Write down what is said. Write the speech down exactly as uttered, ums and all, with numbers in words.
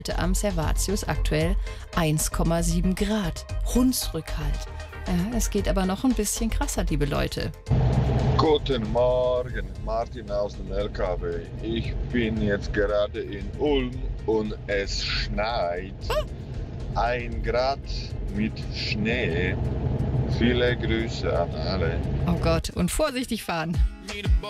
am Servatius aktuell eins Komma sieben Grad. Hundsrückhalt. Ja, es geht aber noch ein bisschen krasser, liebe Leute. Guten Morgen, Martin aus dem L K W. Ich bin jetzt gerade in Ulm und es schneit. Ein Grad mit Schnee. Viele Grüße an alle. Oh Gott, und vorsichtig fahren.